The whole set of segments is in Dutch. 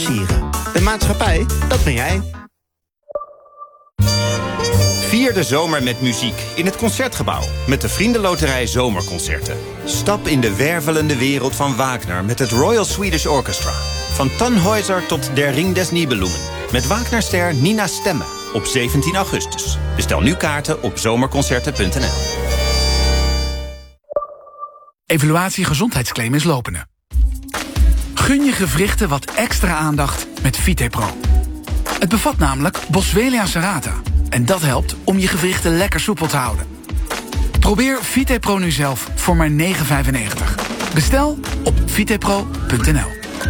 sieren. De maatschappij, dat ben jij. Vier de zomer met muziek in het Concertgebouw met de Vriendenloterij Zomerconcerten. Stap in de wervelende wereld van Wagner met het Royal Swedish Orchestra. Van Tannhäuser tot Der Ring des Nibelungen. Met Wagnerster Nina Stemme op 17 augustus. Bestel nu kaarten op zomerconcerten.nl. Evaluatie gezondheidsclaim is lopende. Gun je gewrichten wat extra aandacht met VitePro. Het bevat namelijk Boswellia serrata. En dat helpt om je gewrichten lekker soepel te houden. Probeer VitePro nu zelf voor maar €9,95. Bestel op vitepro.nl.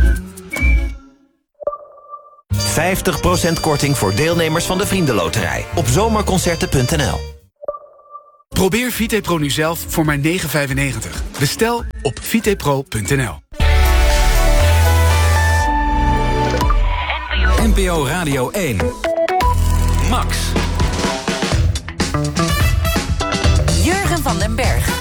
50% korting voor deelnemers van de Vriendenloterij op zomerconcerten.nl. Probeer VitePro nu zelf voor maar €9,95. Bestel op vitepro.nl. NPO Radio 1. Max. Jurgen van den Berg.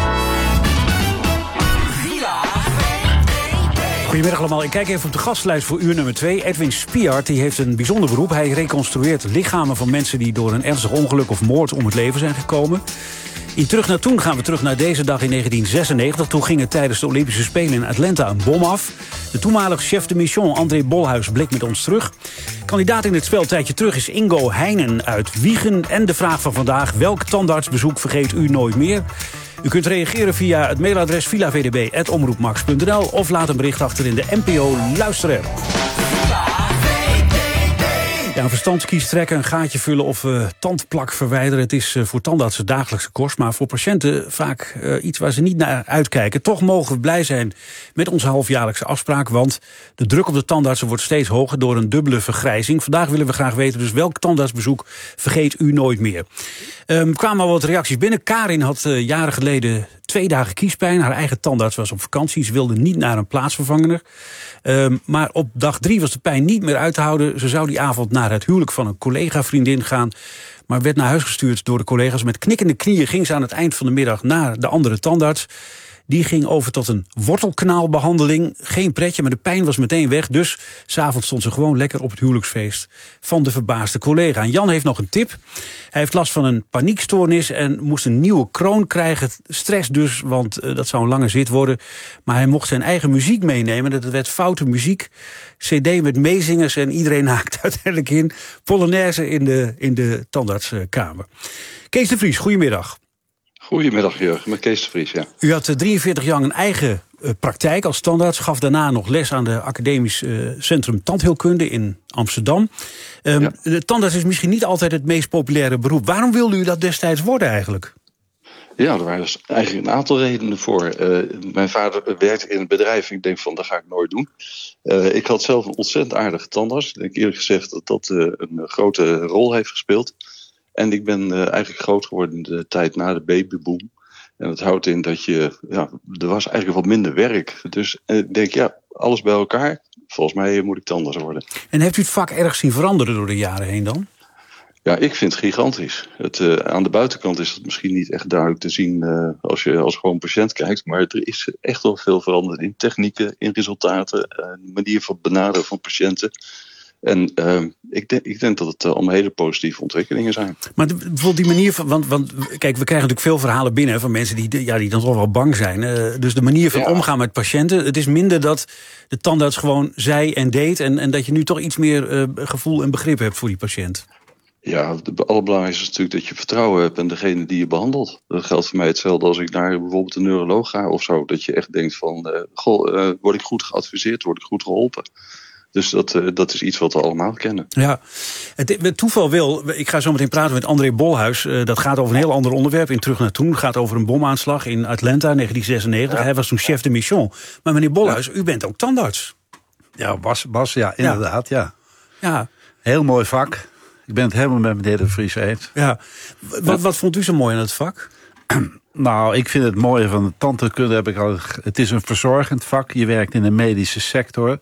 Goedemiddag allemaal. Ik kijk even op de gastlijst voor uur nummer 2. Edwin Spiart die heeft een bijzonder beroep. Hij reconstrueert lichamen van mensen die door een ernstig ongeluk of moord om het leven zijn gekomen. In Terug naar Toen gaan we terug naar deze dag in 1996. Toen ging het tijdens de Olympische Spelen in Atlanta een bom af. De toenmalige chef de mission André Bolhuis blikt met ons terug. Kandidaat in het spel tijdje terug is Ingo Heinen uit Wiegen. En de vraag van vandaag: welk tandartsbezoek vergeet u nooit meer? U kunt reageren via het mailadres villavdb@omroepmax.nl of laat een bericht achter in de NPO Luisterapp. Ja, een verstandskies trekken, een gaatje vullen of tandplak verwijderen. Het is voor tandartsen dagelijkse kost, maar voor patiënten vaak iets waar ze niet naar uitkijken. Toch mogen we blij zijn met onze halfjaarlijkse afspraak, want de druk op de tandartsen wordt steeds hoger door een dubbele vergrijzing. Vandaag willen we graag weten dus welk tandartsbezoek vergeet u nooit meer. Kwamen al wat reacties binnen. Karin had jaren geleden 2 dagen kiespijn. Haar eigen tandarts was op vakantie. Ze wilde niet naar een plaatsvervanger. Maar op dag 3 was de pijn niet meer uit te houden. Ze zou die avond naar het huwelijk van een collega-vriendin gaan, maar werd naar huis gestuurd door de collega's. Met knikkende knieën ging ze aan het eind van de middag naar de andere tandarts. Die ging over tot een wortelkanaalbehandeling. Geen pretje, maar de pijn was meteen weg. Dus 's avonds stond ze gewoon lekker op het huwelijksfeest van de verbaasde collega. En Jan heeft nog een tip. Hij heeft last van een paniekstoornis en moest een nieuwe kroon krijgen. Stress dus, want dat zou een lange zit worden. Maar hij mocht zijn eigen muziek meenemen. Dat werd foute muziek. CD met meezingers en iedereen haakt uiteindelijk in. Polonaise in de tandartskamer. Kees de Vries, goedemiddag. Goedemiddag Jurgen, met Kees de Vries, ja. U had 43 jaar een eigen praktijk als tandarts. Gaf daarna nog les aan de Academisch Centrum Tandheelkunde in Amsterdam. Ja. De tandarts is misschien niet altijd het meest populaire beroep. Waarom wilde u dat destijds worden eigenlijk? Ja, er waren dus eigenlijk een aantal redenen voor. Mijn vader werkte in een bedrijf en ik denk van, dat ga ik nooit doen. Ik had zelf een ontzettend aardige tandarts. Ik denk eerlijk gezegd dat dat een grote rol heeft gespeeld. En ik ben eigenlijk groot geworden in de tijd na de babyboom. En dat houdt in dat er was eigenlijk wat minder werk. Dus ik denk, alles bij elkaar. Volgens mij moet ik tandarts worden. En heeft u het vak erg zien veranderen door de jaren heen dan? Ja, ik vind het gigantisch. Aan de buitenkant is het misschien niet echt duidelijk te zien als je als gewoon patiënt kijkt. Maar er is echt wel veel veranderd in technieken, in resultaten, manier van benaderen van patiënten. En ik denk dat het allemaal hele positieve ontwikkelingen zijn. Maar bijvoorbeeld die manier van, want kijk, we krijgen natuurlijk veel verhalen binnen van mensen die dan toch wel bang zijn. Dus de manier van omgaan met patiënten. Het is minder dat de tandarts gewoon zei en deed. En dat je nu toch iets meer gevoel en begrip hebt voor die patiënt. Ja, het allerbelangrijkste is natuurlijk dat je vertrouwen hebt in degene die je behandelt. Dat geldt voor mij hetzelfde als ik naar bijvoorbeeld een neuroloog ga of zo. Dat je echt denkt van, word ik goed geadviseerd, word ik goed geholpen? Dus dat is iets wat we allemaal kennen. Ja, het toeval wil, ik ga zo meteen praten met André Bolhuis. Dat gaat over een heel ander onderwerp. In Terug naar Toen gaat over een bomaanslag in Atlanta, 1996. Ja. Hij was toen chef de mission. Maar meneer Bolhuis, u bent ook tandarts. Ja, Bas, ja, inderdaad, ja. Heel mooi vak. Ik ben het helemaal met meneer de Vries eens. Ja. Wat vond u zo mooi aan het vak? Nou, ik vind het mooie van de tandheelkunde, het is een verzorgend vak. Je werkt in de medische sector.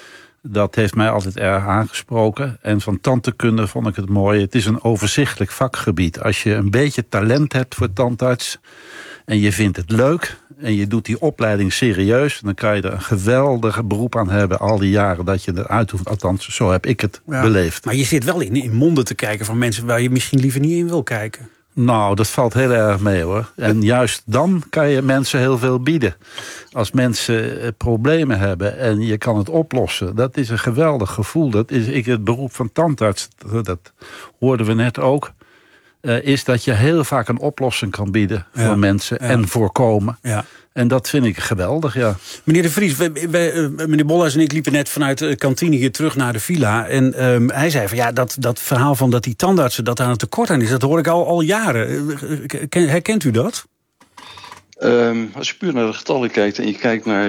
Dat heeft mij altijd erg aangesproken. En van tandheelkunde vond ik het mooi. Het is een overzichtelijk vakgebied. Als je een beetje talent hebt voor tandarts en je vindt het leuk en je doet die opleiding serieus, dan kan je er een geweldige beroep aan hebben al die jaren dat je het uitoefent. Althans, zo heb ik het beleefd. Maar je zit wel in monden te kijken van mensen waar je misschien liever niet in wil kijken. Nou, dat valt heel erg mee, hoor. En juist dan kan je mensen heel veel bieden. Als mensen problemen hebben en je kan het oplossen, dat is een geweldig gevoel. Dat is het beroep van tandarts, dat hoorden we net ook, is dat je heel vaak een oplossing kan bieden voor mensen en voorkomen. Ja. En dat vind ik geweldig, ja. Meneer De Vries, meneer Bolhuis en ik liepen net vanuit de kantine hier terug naar de villa. En hij zei van dat verhaal van dat die tandartsen dat aan het tekort aan is, dat hoor ik al jaren. Herkent u dat? Als je puur naar de getallen kijkt en je kijkt naar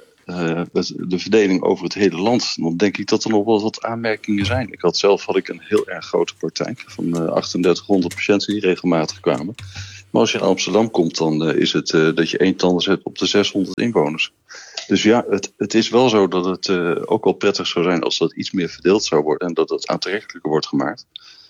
de verdeling over het hele land, dan denk ik dat er nog wel wat aanmerkingen zijn. Had ik een heel erg grote praktijk van 3800 patiënten die regelmatig kwamen. Maar als je naar Amsterdam komt, dan is het dat je 1 tandarts hebt op de 600 inwoners. Dus ja, het is wel zo dat het ook wel prettig zou zijn als dat iets meer verdeeld zou worden en dat het aantrekkelijker wordt gemaakt.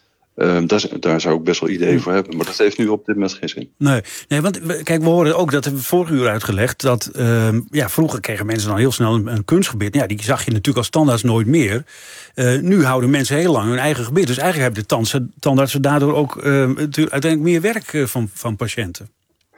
Daar zou ik best wel ideeën voor hebben. Maar dat heeft nu op dit moment geen zin. Nee, want kijk, we horen ook, dat hebben we vorige uur uitgelegd, dat vroeger kregen mensen dan heel snel een kunstgebied. Ja, die zag je natuurlijk als tandarts nooit meer. Nu houden mensen heel lang hun eigen gebied. Dus eigenlijk hebben de tandartsen daardoor ook uiteindelijk meer werk van patiënten.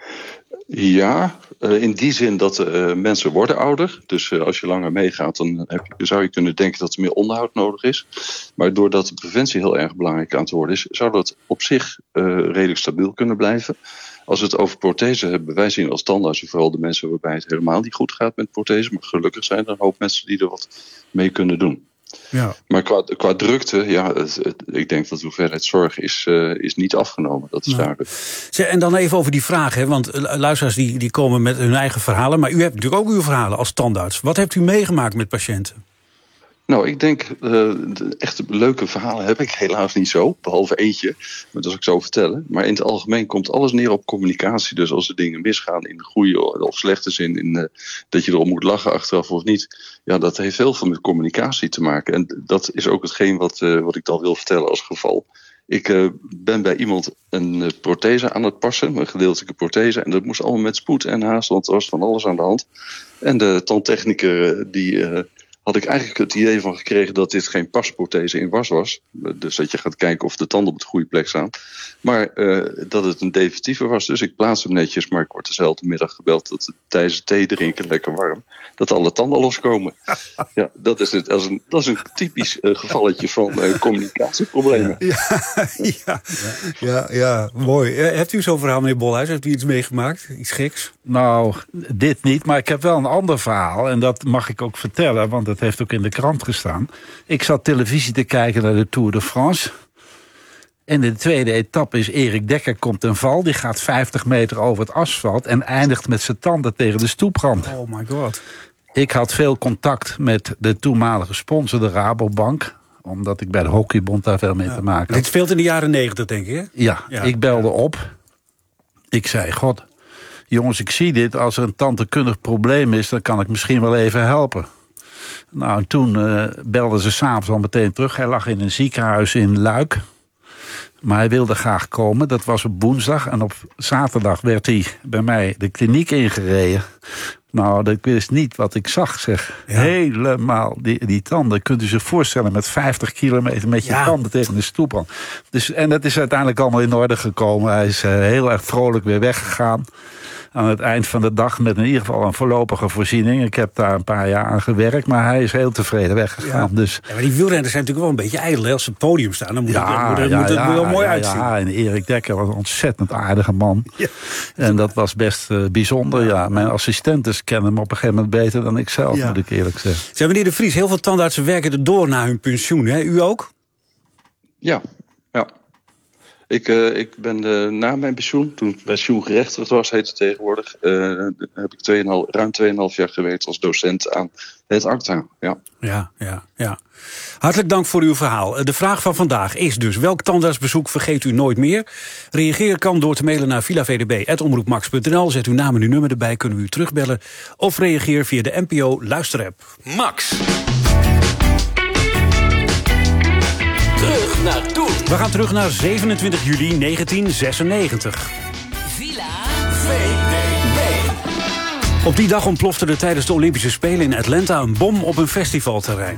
Ja, in die zin dat mensen worden ouder. Dus als je langer meegaat, dan zou je kunnen denken dat er meer onderhoud nodig is. Maar doordat de preventie heel erg belangrijk aan het worden is, zou dat op zich redelijk stabiel kunnen blijven. Als we het over prothese hebben, wij zien als tandartsen vooral de mensen waarbij het helemaal niet goed gaat met prothese. Maar gelukkig zijn er een hoop mensen die er wat mee kunnen doen. Ja. Maar qua drukte, ik denk dat de hoeveelheid zorg is niet afgenomen. Dat is duidelijk. En dan even over die vraag, hè, want luisteraars die komen met hun eigen verhalen. Maar u hebt natuurlijk ook uw verhalen als tandarts. Wat hebt u meegemaakt met patiënten? Nou, ik denk, echt leuke verhalen heb ik helaas niet zo. Behalve eentje, dat zal ik zo vertellen. Maar in het algemeen komt alles neer op communicatie. Dus als er dingen misgaan in de goede of slechte zin, dat je erom moet lachen achteraf of niet. Ja, dat heeft heel veel met communicatie te maken. En dat is ook hetgeen wat ik dan wil vertellen als geval. Ik ben bij iemand een prothese aan het passen, een gedeeltelijke prothese. En dat moest allemaal met spoed en haast, want er was van alles aan de hand. En de tandtechniker had ik eigenlijk het idee van gekregen dat dit geen pasprothese in was. Dus dat je gaat kijken of de tanden op de goede plek staan. Maar dat het een definitieve was. Dus ik plaats hem netjes, maar ik word dezelfde middag gebeld dat tijdens het thee drinken, lekker warm, dat alle tanden loskomen. Ja, dat is een typisch gevalletje van communicatieproblemen. Ja, mooi. Hebt u zo'n verhaal, meneer Bolhuis? Heeft u iets meegemaakt? Iets geks? Nou, dit niet, maar ik heb wel een ander verhaal. En dat mag ik ook vertellen, want dat heeft ook in de krant gestaan. Ik zat televisie te kijken naar de Tour de France. En de tweede etappe is Erik Dekker komt ten val. Die gaat 50 meter over het asfalt en eindigt met zijn tanden tegen de stoeprand. Oh my god. Ik had veel contact met de toenmalige sponsor, de Rabobank. Omdat ik bij de Hockeybond daar veel mee te maken had. Dit speelt in de jaren 90, denk ik, hè? Ja, ik belde op. Ik zei, god, jongens, ik zie dit. Als er een tandheelkundig probleem is, dan kan ik misschien wel even helpen. Nou, toen belden ze 's avonds al meteen terug. Hij lag in een ziekenhuis in Luik. Maar hij wilde graag komen. Dat was op woensdag. En op zaterdag werd hij bij mij de kliniek ingereden. Nou, ik wist niet wat ik zag, zeg. Ja. Helemaal die tanden. Kunt u zich voorstellen met 50 kilometer met je tanden tegen de stoeprand. Dus, en dat is uiteindelijk allemaal in orde gekomen. Hij is heel erg vrolijk weer weggegaan. Aan het eind van de dag met in ieder geval een voorlopige voorziening. Ik heb daar een paar jaar aan gewerkt, maar hij is heel tevreden weggegaan. Ja. Dus. Ja, maar die wielrenners zijn natuurlijk wel een beetje ijdel. Hè? Als ze op het podium staan, dan moet het er wel mooi uitzien. Ja, en Erik Dekker was een ontzettend aardige man. Ja. En dat was best bijzonder. Ja. Mijn assistenten kennen hem op een gegeven moment beter dan ik zelf, moet ik eerlijk zeggen. Zeg, meneer De Vries, heel veel tandartsen werken er door na hun pensioen. Hè? U ook? Ja. Ik ben na mijn pensioen, toen ik pensioengerechtigd was, heet het tegenwoordig, heb ik ruim 2,5 jaar gewerkt als docent aan het ACTA. Ja. Hartelijk dank voor uw verhaal. De vraag van vandaag is dus, welk tandartsbezoek vergeet u nooit meer? Reageren kan door te mailen naar villavdb@omroepmax.nl. Zet uw naam en uw nummer erbij, kunnen we u terugbellen. Of reageer via de NPO luisterapp. Max. Terug naar toen. We gaan terug naar 27 juli 1996. Villa VD. Op die dag ontplofte er tijdens de Olympische Spelen in Atlanta een bom op een festivalterrein.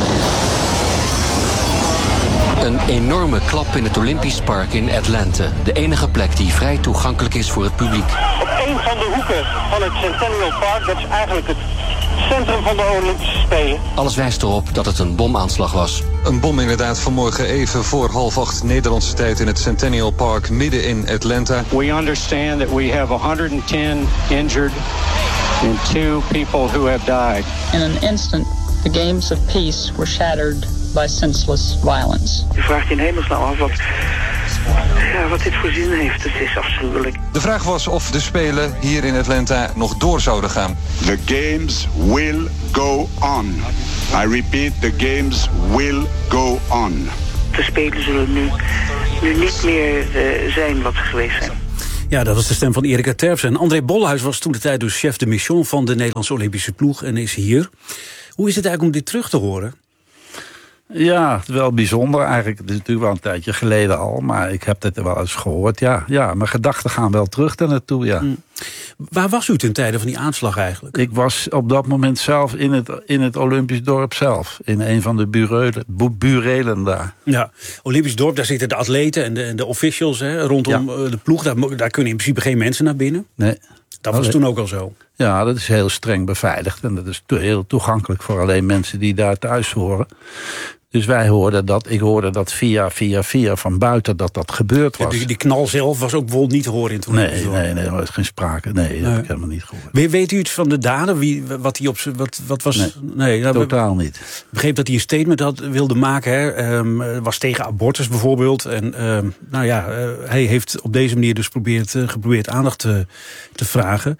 Een enorme klap in het Olympisch Park in Atlanta. De enige plek die vrij toegankelijk is voor het publiek. Op een van de hoeken van het Centennial Park, dat is eigenlijk het centrum van de Olympische Spelen. Alles wijst erop dat het een bomaanslag was. Een bom inderdaad vanmorgen even voor 7:30 Nederlandse tijd in het Centennial Park midden in Atlanta. We understand that we have 110 injured and 2 people who have died. In an instant, the games of peace were shattered by senseless violence. Je vraagt je in hemelsnaam af wat dit voor zin heeft. Het is afschuwelijk. De vraag was of de Spelen hier in Atlanta nog door zouden gaan. The games will go on. I repeat, the games will go on. De Spelen zullen nu niet meer zijn wat ze geweest zijn. Ja, dat was de stem van Erika Terpstra. En André Bolhuis was toen de tijd dus chef de mission van de Nederlandse Olympische ploeg en is hier. Hoe is het eigenlijk om dit terug te horen? Ja, wel bijzonder eigenlijk. Het is natuurlijk wel een tijdje geleden al, maar ik heb dit wel eens gehoord. Ja, mijn gedachten gaan wel terug daar naartoe, ja. Waar was u ten tijde van die aanslag eigenlijk? Ik was op dat moment zelf in het Olympisch dorp zelf. In een van de burelen daar. Ja, Olympisch dorp, daar zitten de atleten en de officials rondom de ploeg. Daar kunnen in principe geen mensen naar binnen. Nee. Dat was toen ook al zo. Ja, dat is heel streng beveiligd. En dat is heel toegankelijk voor alleen mensen die daar thuis horen. Dus ik hoorde dat via van buiten dat gebeurd was. Die knal zelf was ook bijvoorbeeld niet te horen in toen? Nee, er was geen sprake. Nee, dat heb ik helemaal niet gehoord. Weet u iets van de dader? Wat was? Nee, totaal niet. Ik begreep dat hij een statement wilde maken. Was tegen abortus bijvoorbeeld. En hij heeft op deze manier dus geprobeerd aandacht te vragen.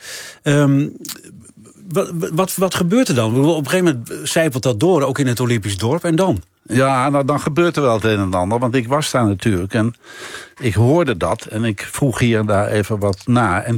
Wat gebeurt er dan? Op een gegeven moment zijpelt dat door, ook in het Olympisch dorp. En dan? Ja, nou dan gebeurt er wel het een en ander. Want ik was daar natuurlijk en ik hoorde dat. En ik vroeg hier en daar even wat na. En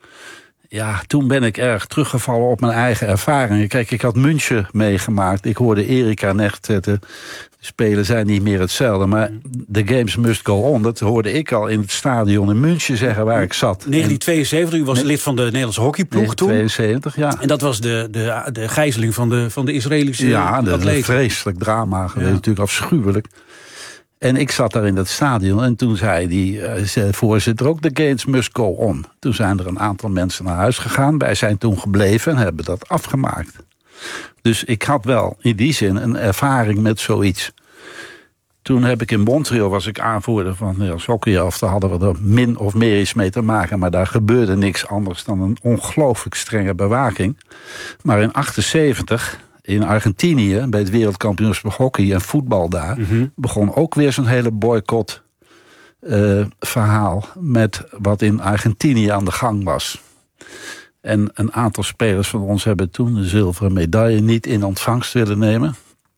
toen ben ik erg teruggevallen op mijn eigen ervaringen. Kijk, ik had München meegemaakt. Ik hoorde Erika net zetten. De Spelen zijn niet meer hetzelfde. Maar the games must go on. Dat hoorde ik al in het stadion in München zeggen waar ik zat. 1972, u was lid van de Nederlandse hockeyploeg toen. 1972, ja. En dat was de gijzeling van de Israëlische atleten. Ja, een vreselijk drama geweest. Natuurlijk afschuwelijk. En ik zat daar in dat stadion en toen zei die voorzitter ook, the games must go on. Toen zijn er een aantal mensen naar huis gegaan. Wij zijn toen gebleven en hebben dat afgemaakt. Dus ik had wel in die zin een ervaring met zoiets. Toen heb ik in Montreal, was ik aanvoerder van Nederlands hockeyelftal. Daar hadden we er min of meer iets mee te maken. Maar daar gebeurde niks anders dan een ongelooflijk strenge bewaking. Maar in 1978... in Argentinië, bij het wereldkampioenschap hockey en voetbal daar... begon ook weer zo'n hele boycott verhaal... met wat in Argentinië aan de gang was. En een aantal spelers van ons hebben toen de zilveren medaille... niet in ontvangst willen nemen.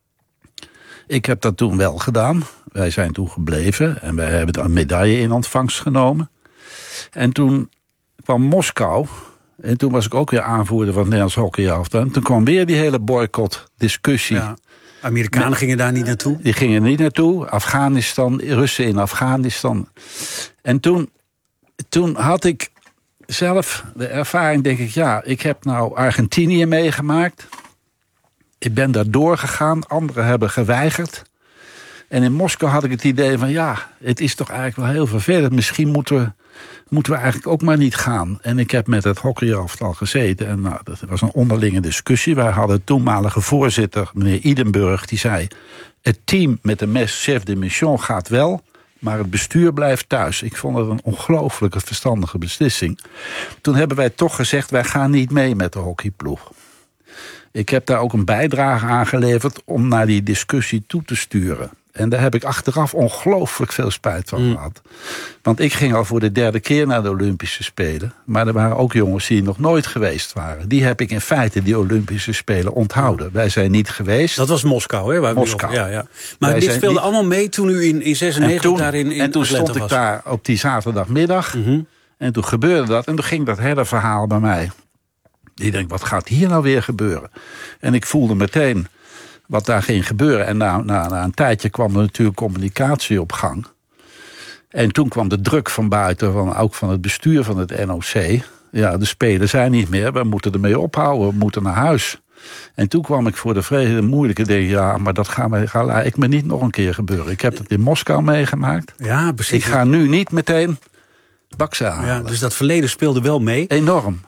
Ik heb dat toen wel gedaan. Wij zijn toen gebleven en wij hebben een medaille in ontvangst genomen. En toen kwam Moskou... En toen was ik ook weer aanvoerder van het Nederlands hockeyelftal. En toen kwam weer die hele boycott-discussie. Ja. Amerikanen gingen daar niet naartoe? Die gingen niet naartoe. Afghanistan, Russen in Afghanistan. En toen had ik zelf de ervaring, denk ik... ik heb nou Argentinië meegemaakt. Ik ben daar doorgegaan. Anderen hebben geweigerd. En in Moskou had ik het idee van... het is toch eigenlijk wel heel vervelend. Misschien moeten we eigenlijk ook maar niet gaan. En ik heb met het hockeyelftal gezeten. En dat was een onderlinge discussie. Wij hadden toenmalige voorzitter, meneer Idenburg, die zei... het team met de chef de mission gaat wel, maar het bestuur blijft thuis. Ik vond het een ongelooflijke verstandige beslissing. Toen hebben wij toch gezegd, wij gaan niet mee met de hockeyploeg. Ik heb daar ook een bijdrage aan geleverd om naar die discussie toe te sturen. En daar heb ik achteraf ongelooflijk veel spijt van gehad. Want ik ging al voor de 3e keer naar de Olympische Spelen. Maar er waren ook jongens die nog nooit geweest waren. Die heb ik in feite die Olympische Spelen onthouden. Wij zijn niet geweest. Dat was Moskou, hè? Moskou. Ja. Maar dit speelde allemaal mee toen u in 96 daarin in En toen Atlanta stond ik daar op die zaterdagmiddag. En toen gebeurde dat. En toen ging dat hele verhaal bij mij. Ik denk, wat gaat hier nou weer gebeuren? En ik voelde meteen wat daar ging gebeuren. En na een tijdje kwam er natuurlijk communicatie op gang. En toen kwam de druk van buiten, ook van het bestuur van het NOC... ja, de Spelen zijn niet meer. We moeten ermee ophouden. We moeten naar huis. En toen kwam ik voor de vrede moeilijke ding. Ja, maar dat gaat ik me niet nog een keer gebeuren. Ik heb het in Moskou meegemaakt. Ja, precies. Ik ga nu niet meteen baksen halen. Ja, dus dat verleden speelde wel mee. Enorm.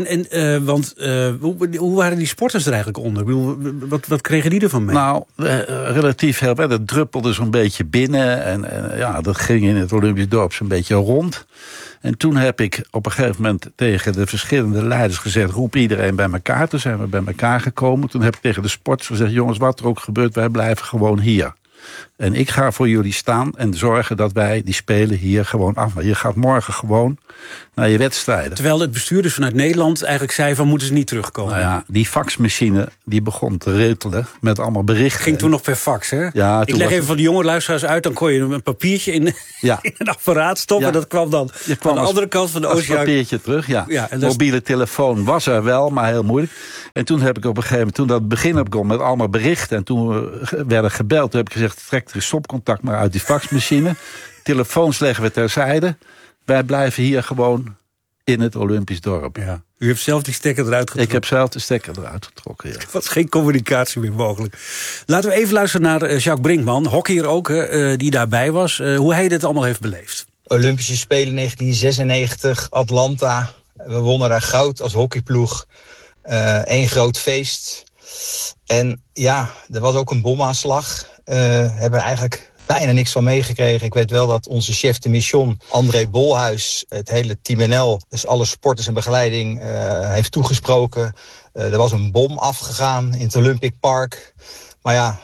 Want hoe waren die sporters er eigenlijk onder? Ik bedoel, wat kregen die ervan mee? Nou, relatief heel veel. Dat druppelde zo'n beetje binnen. En ja, dat ging in het Olympisch dorp zo'n beetje rond. En toen heb ik op een gegeven moment tegen de verschillende leiders gezegd, roep iedereen bij elkaar. Toen zijn we bij elkaar gekomen. Toen heb ik tegen de sporters gezegd, jongens, wat er ook gebeurt, wij blijven gewoon hier. En ik ga voor jullie staan en zorgen dat wij die Spelen hier gewoon af. Je gaat morgen gewoon naar je wedstrijden. Terwijl het bestuur dus vanuit Nederland eigenlijk zei van moeten ze niet terugkomen. Nou ja, die faxmachine die begon te rinkelen met allemaal berichten. Ging toen nog per fax, hè? Ja, ik leg even van de jonge luisteraars uit. Dan kon je een papiertje in een apparaat stoppen. Ja. Dat kwam dan aan de andere kant van de oceaan. Een papiertje terug, ja. Mobiele telefoon was er wel, maar heel moeilijk. En toen heb ik op een gegeven moment, toen dat begin begon met allemaal berichten. En toen werden gebeld. Toen heb ik gezegd, trek er stopcontact maar uit die faxmachine. Telefoons leggen we terzijde. Wij blijven hier gewoon in het Olympisch dorp. Ja. U heeft zelf die stekker eruit getrokken? Ik heb zelf de stekker eruit getrokken, ja. Er was geen communicatie meer mogelijk. Laten we even luisteren naar Jacques Brinkman, hockeyer ook, die daarbij was. Hoe hij dit allemaal heeft beleefd. Olympische Spelen 1996, Atlanta. We wonnen daar goud als hockeyploeg. Eén groot feest. En ja, er was ook een bomaanslag. Hebben eigenlijk bijna niks van meegekregen. Ik weet wel dat onze chef de mission, André Bolhuis, het hele Team NL, dus alle sporters en begeleiding, heeft toegesproken. Er was een bom afgegaan in het Olympic Park. Maar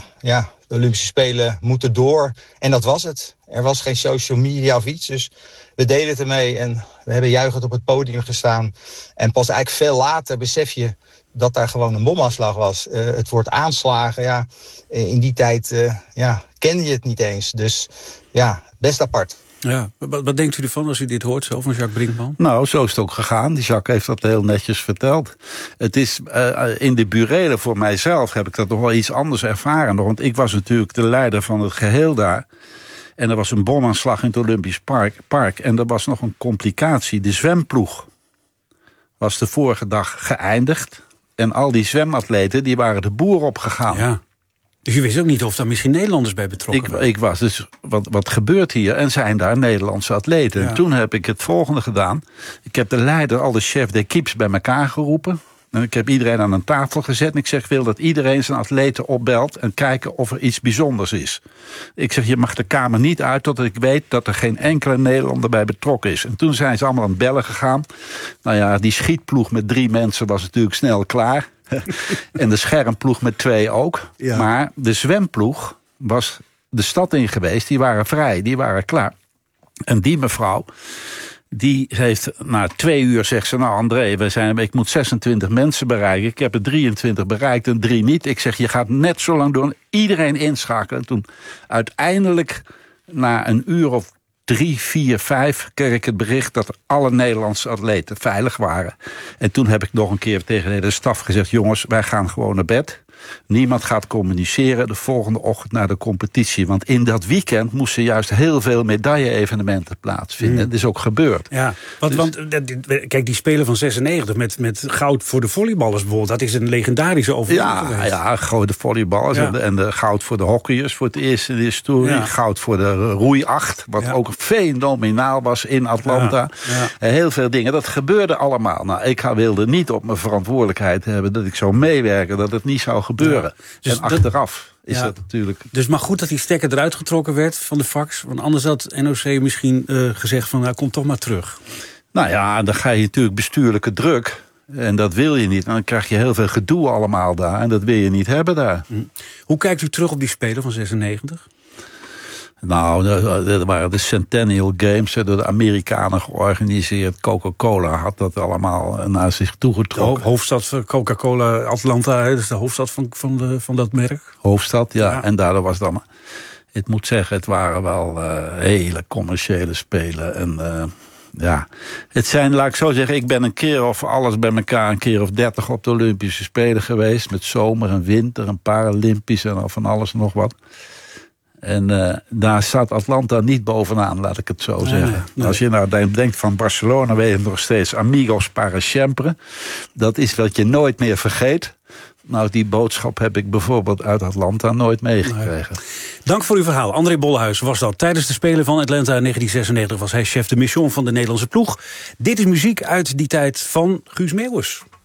de Olympische Spelen moeten door. En dat was het. Er was geen social media of iets. Dus we deden het ermee en we hebben juichend op het podium gestaan. En pas eigenlijk veel later besef je dat daar gewoon een bomaanslag was. Het woord aanslagen, ja, in die tijd kende je het niet eens. Dus ja, best apart. Ja, wat denkt u ervan als u dit hoort zo van Jacques Brinkman? Nou, zo is het ook gegaan. Die Jacques heeft dat heel netjes verteld. Het is in de burelen voor mijzelf heb ik dat nog wel iets anders ervaren. Want ik was natuurlijk de leider van het geheel daar. En er was een bomaanslag in het Olympisch Park. En er was nog een complicatie. De zwemploeg was de vorige dag geëindigd. En al die zwematleten die waren de boer opgegaan. Ja. Dus je wist ook niet of daar misschien Nederlanders bij betrokken waren? Ik was dus, wat gebeurt hier? En zijn daar Nederlandse atleten? Ja. En toen heb ik het volgende gedaan. Ik heb de leider, al de chef d'équipes bij elkaar geroepen. En ik heb iedereen aan een tafel gezet. En ik zeg, ik wil dat iedereen zijn atleten opbelt en kijken of er iets bijzonders is. Ik zeg, je mag de kamer niet uit totdat ik weet dat er geen enkele Nederlander bij betrokken is. En toen zijn ze allemaal aan het bellen gegaan. Nou ja, die schietploeg met 3 mensen was natuurlijk snel klaar. En de schermploeg met 2 ook. Ja. Maar de zwemploeg was de stad in geweest. Die waren vrij, die waren klaar. En die mevrouw, die heeft na 2 uur zegt ze, nou André, ik moet 26 mensen bereiken. Ik heb er 23 bereikt en 3 niet. Ik zeg, je gaat net zo lang door. Iedereen inschakelen. En toen uiteindelijk, na een uur of 3, 4, 5 kreeg ik het bericht dat alle Nederlandse atleten veilig waren. En toen heb ik nog een keer tegen de staf gezegd, jongens, wij gaan gewoon naar bed. Niemand gaat communiceren de volgende ochtend naar de competitie. Want in dat weekend moesten juist heel veel medaille-evenementen plaatsvinden. Dat is ook gebeurd. Ja, want kijk, die Spelen van 96 met goud voor de volleyballers bijvoorbeeld, dat is een legendarische overwinning geweest. Ja, goud de volleyballers en de goud voor de hockeyers voor het eerst in de historie. Ja. Goud voor de roeiacht, wat ook fenomenaal was in Atlanta. Ja. Heel veel dingen, dat gebeurde allemaal. Nou, ik wilde niet op mijn verantwoordelijkheid hebben dat ik zou meewerken, dat het niet zou gebeuren. Ja. Dus en achteraf is dat natuurlijk. Dus maar goed dat die stekker eruit getrokken werd van de fax. Want anders had NOC misschien gezegd van, nou, kom toch maar terug. Nou ja, dan ga je natuurlijk bestuurlijke druk. En dat wil je niet. En dan krijg je heel veel gedoe allemaal daar. En dat wil je niet hebben daar. Hoe kijkt u terug op die Spelen van 96? Nou, dat waren de Centennial Games, door de Amerikanen georganiseerd. Coca-Cola had dat allemaal naar zich toegetrokken. De hoofdstad van Coca-Cola, Atlanta, dat is de hoofdstad van dat merk. Hoofdstad, ja. En daardoor was het allemaal. Ik moet zeggen, het waren wel hele commerciële spelen. En het zijn, laat ik zo zeggen, ik ben een keer of alles bij elkaar, een keer of 30 op de Olympische Spelen geweest. Met zomer en winter en Paralympisch en van alles en nog wat. En daar staat Atlanta niet bovenaan, laat ik het zo zeggen. Nee. Als je nou denkt van Barcelona, weet je nog steeds amigos para siempre. Dat is wat je nooit meer vergeet. Nou, die boodschap heb ik bijvoorbeeld uit Atlanta nooit meegekregen. Dank voor uw verhaal. André Bolhuis was dat. Tijdens de Spelen van Atlanta in 1996 was hij chef de mission van de Nederlandse ploeg. Dit is muziek uit die tijd van Guus Meeuwis.